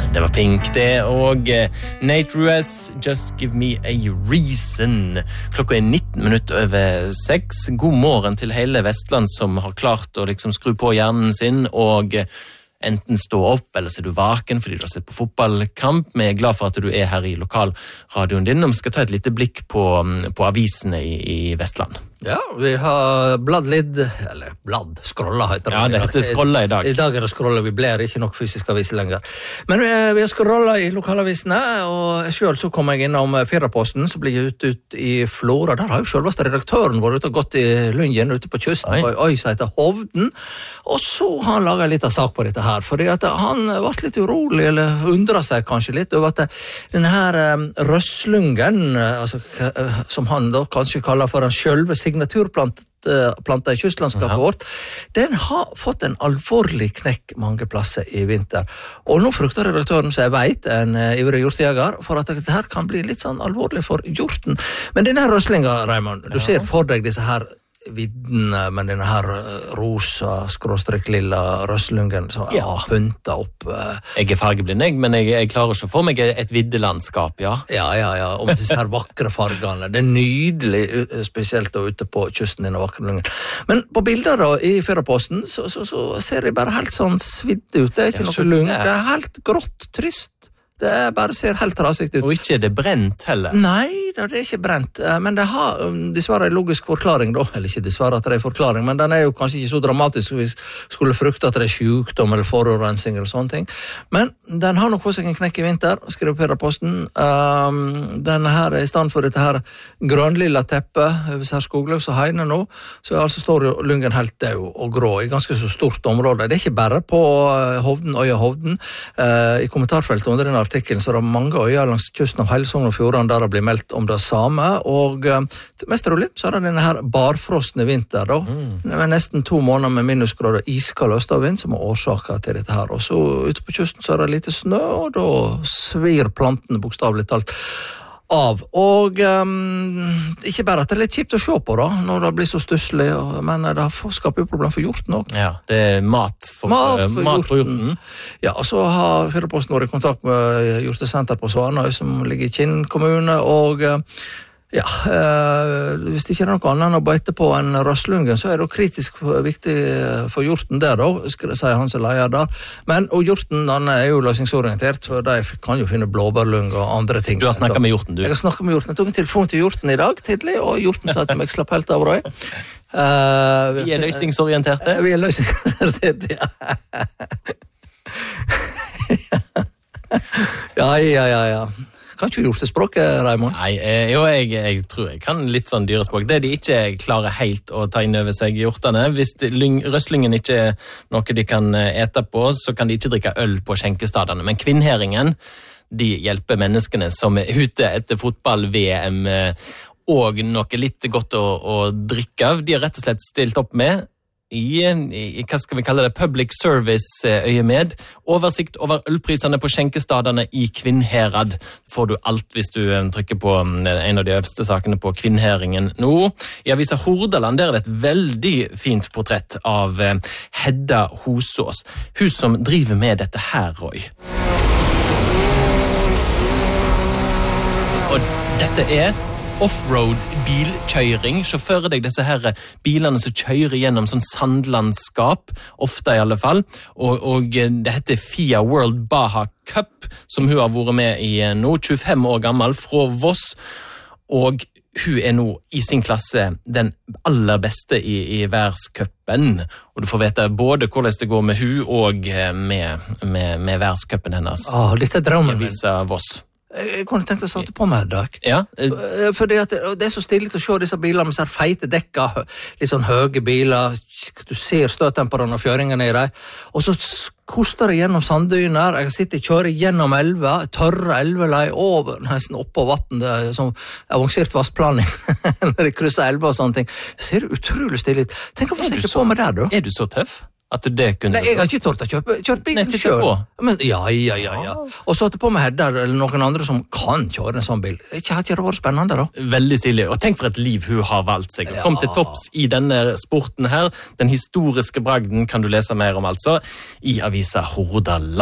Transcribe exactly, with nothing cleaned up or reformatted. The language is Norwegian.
Det var Pink det, og Nate Ruess, Just Give Me a Reason. Klokka er nitten minutter over seks. God morgen til hele Vestland som har klart å liksom skru på hjernen sin, og enten stå opp, eller så er du vaken fordi du har sett på fotballkamp. Vi er glad for at du er her i lokalradioen din, og vi skal ta et lite blikk på, på avisene i, i Vestland. Ja, vi har bladd litt, eller bladd, scrolla heter det. Ja, det heter scrolla i dag. I dag er det scrolla, vi blir ikke nok fysisk avis lenger. Men vi, vi har scrolla i lokalavisene, og selv så kom jeg innom Firdaposten, som blir ut, ut i Flora. Der har jo selveste redaktøren vært ute og gått i Lyngen, ute på kysten, på øy som heter Hovden. Og så har han laget litt av sak på dette her, fordi at han ble litt urolig, eller undret seg kanskje litt, over at denne her um, røslungen, altså, som han da kanskje kaller for en sjølve signaturplanta i kystlandskapet ja. vårt, den har fått en alvorlig knekk mange plasser i vinter. Og nå frukter redaktøren, så jeg vet, en uh, ivrig hjortejeger, for at dette her kan bli litt sånn alvorlig for hjorten. Men denne røslinga, Raymond, du ja. ser for deg disse her vidden med denne her rosa, skråstrek lilla røslungen som ja. har pynta opp. Uh, jeg er fargeblind, jeg, men jeg, jeg klarer ikke å få meg et viddelandskap, ja. Ja, ja, ja, om disse her vakre fargene. Det er nydelig, spesielt da ute på kysten denne vakre lungen. Men på bilder da, i Firdaposten, så, så, så ser det bare helt sånn svidd ut. Det er ikke ja, noe lung. Det er helt grått, trist. Det bare ser helt trasikt ut. Og ikke er det brent heller? Nei, det er ikke brent. Men det har dessverre en logisk forklaring da. Eller ikke dessverre at det er en forklaring, men den er jo kanskje ikke så dramatisk vi skulle frukte at det er sykdom eller forurensing eller sånne ting. Men den har nok fått seg en knekk i vinter, skriver Firdaposten. Um, den her, i stand for dette her grønlilla teppet, hvis her skogløs og heine nå, så altså står jo lungen helt død og grå i ganske så stort område. Det er ikke bare på Hovden, øya Hovden. Uh, I kommentarfeltet under den artikkelen så er det mange øyer langs kysten av hele Sogn og Fjordane der det blir meldt om det samme, og uh, mest rolig så er det denne her barfrostende vinter da, mm. med nesten to måneder med minusgrader iskald østavind som er årsaker til dette her, og så ute på kysten så er det lite snø, og da svir plantene bokstavelig talt av, og um, ikke bare at det er litt kjipt å se på da, når det blir så stusselig, men det skaper jo problem for hjorten også. Ja, det er mat for, mat for, mat for hjorten. hjorten. Ja, og så har Firdaposten vært i kontakt med hjortesenter på Svanøy, som ligger i Kinn kommune, og ja, øh, hvis det ikke er noe annet å beite på en røslungen, så er det kritisk viktig for hjorten der da, skal jeg si han som leier der. Men, og hjorten, han er jo løsningsorientert, for de kan jo finne blåbærlung og andre ting. Du har snakket med hjorten, du? Jeg har snakket med hjorten. Jeg tok en telefon til hjorten i dag tidlig, og hjorten sa at jeg slapp helt av røy. Uh, vi er løsningsorienterte? Vi er løsningsorienterte, ja. ja, ja, ja, ja. Kan ikke du gjort det språket, Raymond? Nei, eh, jo, jeg, jeg tror jeg kan litt sånn dyrespråk. Det de ikke klarer helt å ta inn over seg i hjortene, hvis lyng, røslingen ikke er noe de kan ete på, så kan de ikke drikke øl på skjenkestadene. Men kvinnheringen, de hjelper menneskene som er ute etter fotball-V M og noe litt godt å, å drikke. De har rett og slett stilt opp med I, i, hva skal vi kalle det, public service øyemed, oversikt over ølprisene på skjenkestadene i Kvinnherad. Får du alt hvis du trykker på en av de øverste sakene på Kvinnheringen nå. I avisa Hordaland der er det et veldig fint portrett av Hedda Hosås, hun som driver med dette her, Roy. Og dette er offroad bilkjøring. Sjåfører deg disse her bilene som kjører gjennom sånn sandlandskap, ofte i alle fall, og, og det heter F I A World Baja Cup, som hun har vært med i nå, tjuefem år gammel, fra Voss, og hun er nå i sin klasse den aller beste i, i verdenscupen, og du får vite både hvordan det går med hun og med, med, med verdenscupen hennes. Åh, dette er drømmen min. Viser Voss. Jeg kunne tenkt å sette på meg i dag. Ja. For det, det er så stilig å se disse bilene med så feite dekka, litt sånn høye biler, du ser støttemperene og fjøringene i dem, og så koster det gjennom sanddyner, jeg sitter og kjører gjennom elva, tørre elvelei over, nesten oppå vatten, det er sånn avansert vassplaning, når jeg krysser elva og sånne ting. Det ser utrolig stilig ut. Tenk om jeg sitter på meg der, da. Er du så tøff? At det kunne... Nei, jeg har ikke tålt å kjøpe, kjørt bilen selv. Men, ja, ja, ja, ja. Og så til på med Hedda eller noen andre som kan kjøre en sånn bil. Ikke har ikke det vært spennende da? Veldig stilig, og tenk for et liv hun har valgt seg. Kom ja. til topps i denne sporten her. Den historiske bragden kan du lese mer om altså i avisa Hordaland.